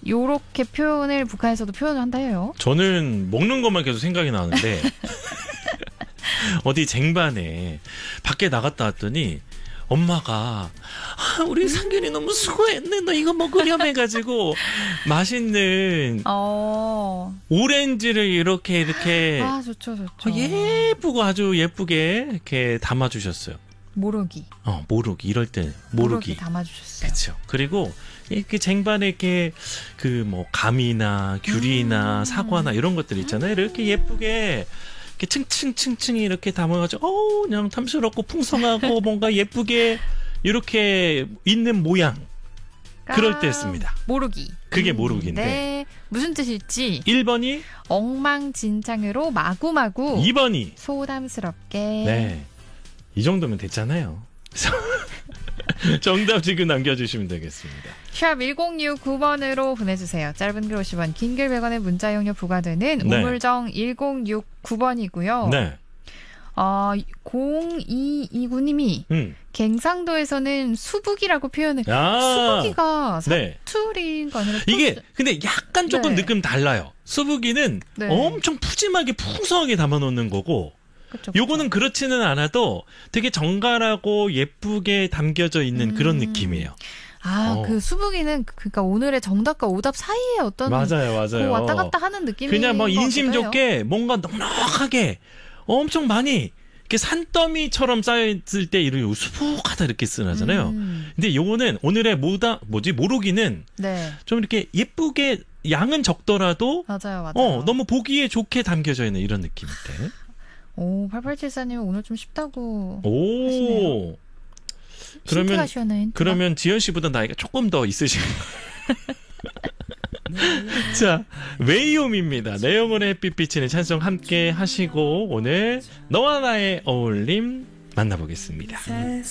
요렇게 표현을 북한에서도 표현을 한다 해요. 저는 먹는 것만 계속 생각이 나는데 어디 쟁반에 밖에 나갔다 왔더니 엄마가 우리 상균이 너무 수고했네. 너 이거 먹으렴 해가지고 맛있는 오렌지를 이렇게 좋죠. 예쁘고 아주 예쁘게 이렇게 담아주셨어요. 모르기. 모르기 이럴 때 모르기 담아주셨어요. 그렇죠. 그리고 이렇게 쟁반에 이렇게 그 뭐 감이나 귤이나 사과나 이런 것들 있잖아요. 이렇게 예쁘게 이렇게 층층층층 이렇게 담아가지고 그냥 탐스럽고 풍성하고 뭔가 예쁘게 이렇게 있는 모양. 그럴 때였습니다. 모르기. 그게 모르기인데. 네. 무슨 뜻일지. 1번이 엉망진창으로 마구마구. 2번이 소담스럽게. 네. 이 정도면 됐잖아요. 정답 지금 남겨주시면 되겠습니다. 샵 1069번으로 보내주세요. 짧은 글 50원, 긴 글 100원의 문자 용료 부과되는 네. 우물정 1069번이고요. 네. 0229님이 갱상도에서는 수북이라고 표현을 수북이가 사투리인 거 아니라 이게 근데 약간 조금 네. 느낌 달라요. 수북이는 네. 엄청 푸짐하게 풍성하게 담아놓는 거고 그쵸. 요거는 그렇지는 않아도 되게 정갈하고 예쁘게 담겨져 있는 그런 느낌이에요. 그 수북이는 그러니까 오늘의 정답과 오답 사이에 어떤 맞아요. 왔다 갔다 하는 느낌이 그냥 뭐 인심 좋게 뭔가 넉넉하게 엄청 많이 이렇게 산더미처럼 쌓였을 때 이렇게 수북하다 이렇게 쓰나잖아요. 근데 요거는 오늘의 모르기는 네. 좀 이렇게 예쁘게 양은 적더라도 맞아요. 너무 보기에 좋게 담겨져 있는 이런 느낌인데. 8874님 오늘 좀 쉽다고 하시네요. 그러면 지연 씨보다 나이가 조금 더 있으신 자, 웨이옴입니다. 내 영혼의 햇빛 비치는 찬송 함께 하시고 오늘 너와 나의 어울림 만나보겠습니다.